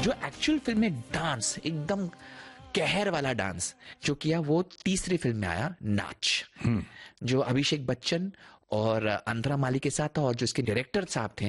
जो actual film में dance, एकदम कहर वाला डांस जो किया, वो तीसरी फिल्म में आया, नाच, जो अभिषेक बच्चन और अंतरा माली के साथ था, और जो इसके डायरेक्टर साहब थे